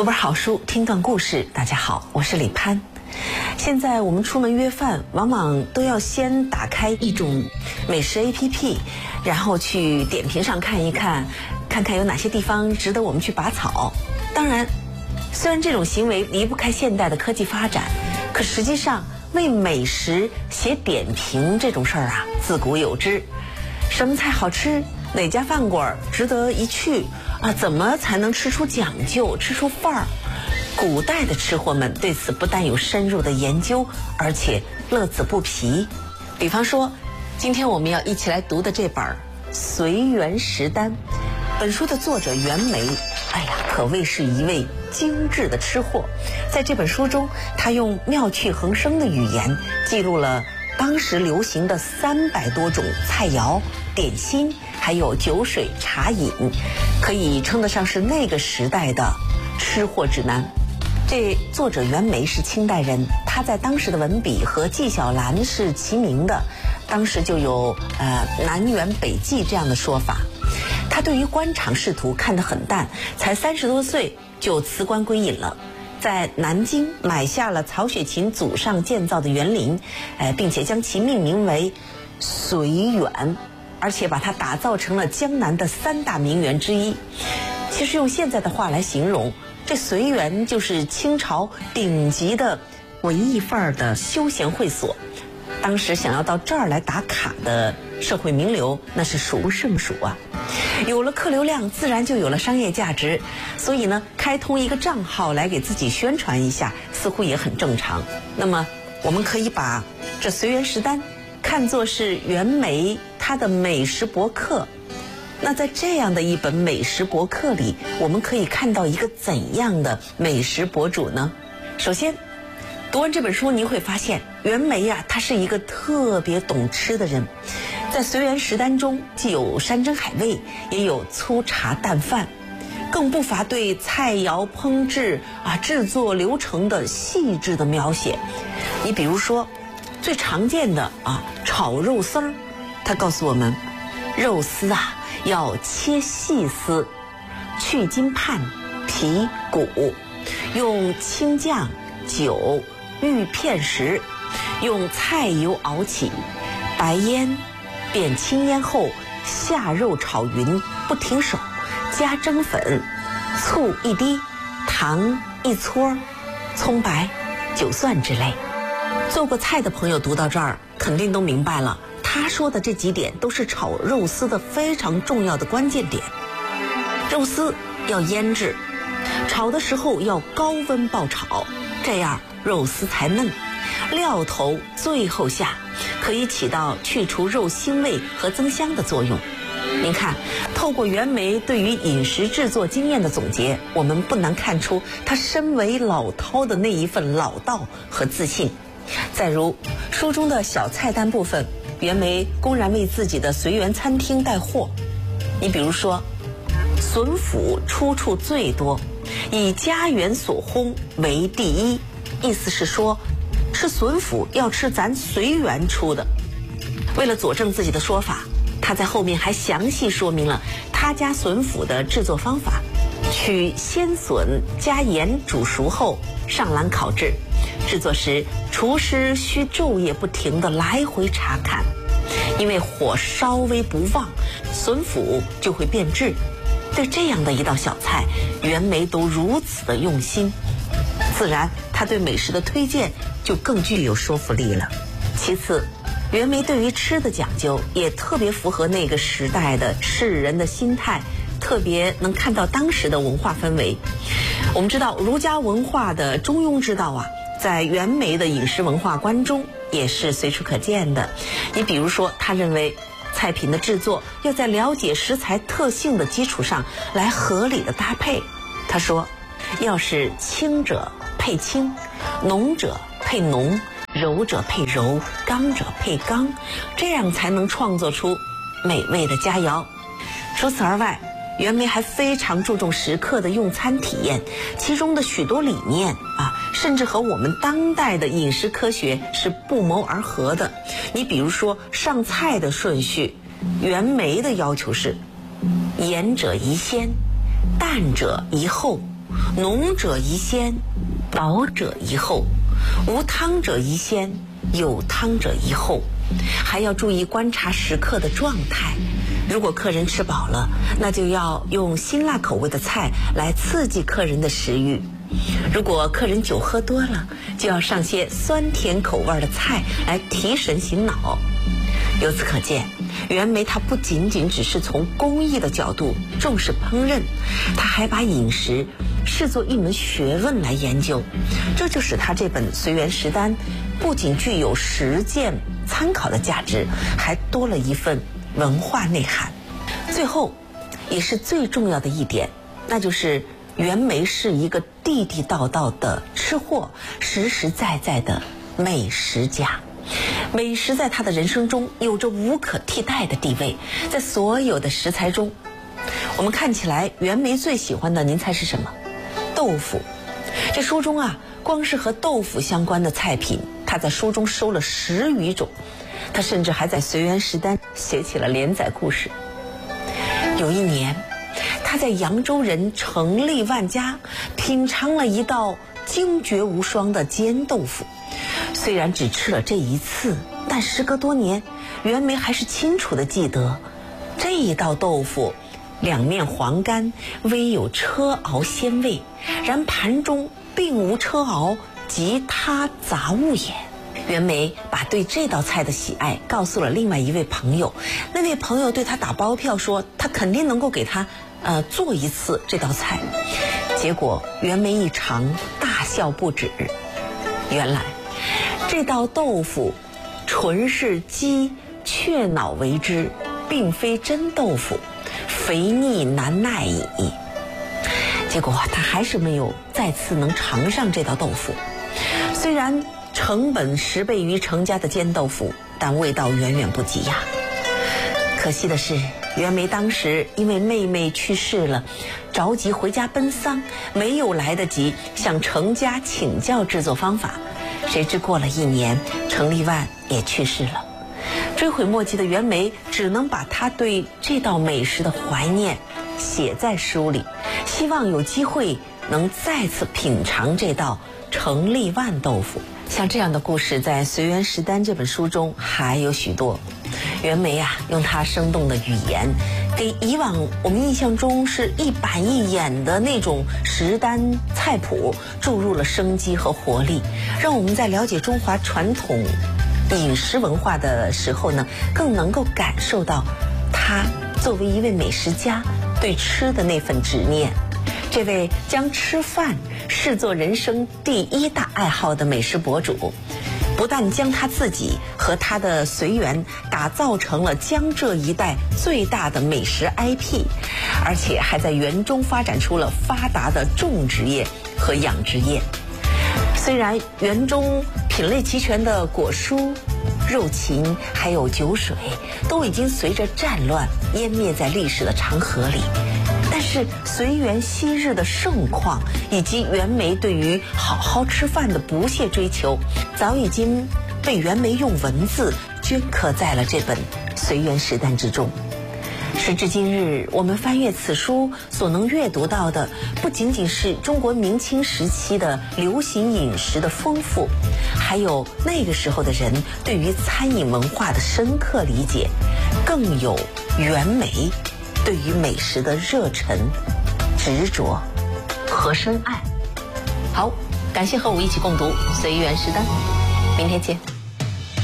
读本好书，听段故事。大家好，我是李潘。现在我们出门约饭，往往都要先打开一种美食 APP， 然后去点评上看一看，看看有哪些地方值得我们去拔草。当然，虽然这种行为离不开现代的科技发展，可实际上为美食写点评这种事儿啊，自古有之。什么菜好吃，哪家饭馆值得一去啊？怎么才能吃出讲究，吃出范儿？古代的吃货们对此不但有深入的研究，而且乐此不疲。比方说，今天我们要一起来读的这本《随园食单》，本书的作者袁枚，可谓是一位精致的吃货。在这本书中，他用妙趣横生的语言记录了当时流行的300多种菜肴、点心，还有酒水茶饮，可以称得上是那个时代的吃货指南。这作者袁枚是清代人，他在当时的文笔和纪晓岚是齐名的，当时就有南辕北纪这样的说法。他对于官场仕途看得很淡，才30多岁就辞官归隐了，在南京买下了曹雪芹祖上建造的园林，并且将其命名为随园，而且把它打造成了江南的3大名园之一。其实用现在的话来形容，这随园就是清朝顶级的文艺范儿的休闲会所。当时想要到这儿来打卡的社会名流，那是数不胜数啊。有了客流量，自然就有了商业价值，所以呢，开通一个账号来给自己宣传一下，似乎也很正常。那么，我们可以把这随园食单看作是袁枚他的美食博客。那在这样的一本美食博客里，我们可以看到一个怎样的美食博主呢？首先，读完这本书，您会发现袁枚呀，他是一个特别懂吃的人。在随园食单中，既有山珍海味，也有粗茶淡饭，更不乏对菜肴烹制制作流程的细致的描写。你比如说，最常见的炒肉丝儿，他告诉我们，肉丝要切细丝，去筋盼皮骨，用青酱、酒、玉片时，用菜油熬起，白烟变青烟后，下肉炒匀，不停手，加蒸粉，醋1滴，糖1撮，葱白、酒蒜之类。做过菜的朋友读到这儿，肯定都明白了，他说的这几点都是炒肉丝的非常重要的关键点。肉丝要腌制，炒的时候要高温爆炒，这样肉丝才嫩。料头最后下，可以起到去除肉腥味和增香的作用。您看，透过袁枚对于饮食制作经验的总结，我们不难看出他身为老饕的那一份老道和自信。再如书中的小菜单部分，袁枚公然为自己的随园餐厅带货。你比如说，笋腐出处最多，以家园所烘为第一，意思是说吃笋腐要吃咱随园出的。为了佐证自己的说法，他在后面还详细说明了他家笋腐的制作方法：取鲜笋加盐煮熟后上篮烤制，制作时厨师需昼夜不停地来回查看，因为火稍微不旺，笋腐就会变质。对这样的一道小菜，袁枚都如此的用心，自然他对美食的推荐就更具有说服力了。其次，袁枚对于吃的讲究也特别符合那个时代的世人的心态，特别能看到当时的文化氛围。我们知道儒家文化的中庸之道在袁枚的饮食文化观中也是随处可见的。你比如说，他认为菜品的制作要在了解食材特性的基础上来合理的搭配。他说，要是清者配清，浓者配浓，柔者配柔，刚者配刚，这样才能创作出美味的佳肴。除此而外，袁枚还非常注重食客的用餐体验，其中的许多理念甚至和我们当代的饮食科学是不谋而合的。你比如说上菜的顺序，袁枚的要求是盐者宜先，淡者宜后， 浓者宜先，薄者宜后，无汤者宜先，有汤者宜后。还要注意观察食客的状态，如果客人吃饱了，那就要用辛辣口味的菜来刺激客人的食欲。如果客人酒喝多了，就要上些酸甜口味的菜来提神醒脑。由此可见，袁枚他不仅仅只是从工艺的角度重视烹饪，他还把饮食视作一门学问来研究。这就使他这本《随园食单》不仅具有实践参考的价值，还多了一份文化内涵。最后也是最重要的一点，那就是袁枚是一个地地道道的吃货，实实在在的美食家。美食在他的人生中有着无可替代的地位，在所有的食材中，我们看起来袁枚最喜欢的，您猜是什么？豆腐。这书中啊，光是和豆腐相关的菜品，他在书中收了10余种。他甚至还在《随园食单》写起了连载故事。有一年，他在扬州人程立万家品尝了一道精绝无双的煎豆腐。虽然只吃了这一次，但时隔多年，袁枚还是清楚地记得这一道豆腐两面黄干，微有车熬鲜味，然盘中并无车熬及他杂物也。袁枚把对这道菜的喜爱告诉了另外一位朋友，那位朋友对他打包票说他肯定能够给他做一次这道菜。结果袁枚一尝，大笑不止。原来这道豆腐纯是鸡雀脑为之，并非真豆腐，肥腻难耐矣。结果他还是没有再次能尝上这道豆腐。虽然成本10倍于程家的煎豆腐，但味道远远不及呀。可惜的是，袁枚当时因为妹妹去世了，着急回家奔丧，没有来得及向程家请教制作方法。谁知过了1年，程立万也去世了。追悔莫及的袁枚只能把他对这道美食的怀念写在书里，希望有机会能再次品尝这道程立万豆腐。像这样的故事在《随园食单》这本书中还有许多。袁枚啊，用他生动的语言，给以往我们印象中是一板一眼的那种食单菜谱注入了生机和活力，让我们在了解中华传统饮食文化的时候呢，更能够感受到他作为一位美食家对吃的那份执念。这位将吃饭视作人生第1大爱好的美食博主，不但将他自己和他的随园打造成了江浙一带最大的美食 IP， 而且还在园中发展出了发达的种植业和养殖业。虽然园中品类齐全的果蔬、肉禽还有酒水都已经随着战乱湮灭在历史的长河里，但是随园昔日的盛况以及袁枚对于好好吃饭的不懈追求，早已经被袁枚用文字镌刻在了这本《随园食单》之中。时至今日，我们翻阅此书所能阅读到的，不仅仅是中国明清时期的流行饮食的丰富，还有那个时候的人对于餐饮文化的深刻理解，更有袁枚对于美食的热忱、执着和深爱。好，感谢和我一起共读《随园食单》，明天见。